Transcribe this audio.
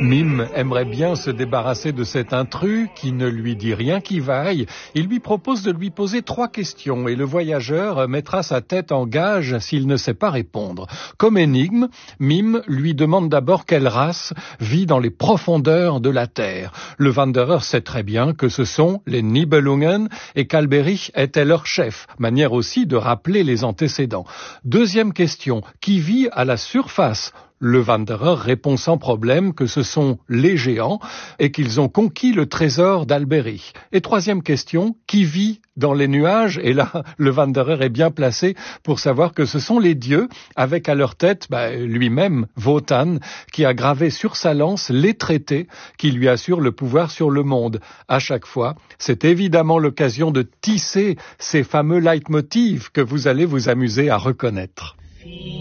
Mime aimerait bien se débarrasser de cet intrus qui ne lui dit rien qui vaille. Il lui propose de lui poser 3 questions et le voyageur mettra sa tête en gage s'il ne sait pas répondre. Comme énigme, Mime lui demande d'abord quelle race vit dans les profondeurs de la terre. Le Wanderer sait très bien que ce sont les Nibelungen et qu'Alberich était leur chef, manière aussi de rappeler les antécédents. Deuxième question, qui vit à la surface ? Le Wanderer répond sans problème que ce sont les géants et qu'ils ont conquis le trésor d'Alberich. Et troisième question, qui vit dans les nuages ? Et là, le Wanderer est bien placé pour savoir que ce sont les dieux, avec à leur tête lui-même, Wotan, qui a gravé sur sa lance les traités qui lui assurent le pouvoir sur le monde. À chaque fois, c'est évidemment l'occasion de tisser ces fameux leitmotivs que vous allez vous amuser à reconnaître.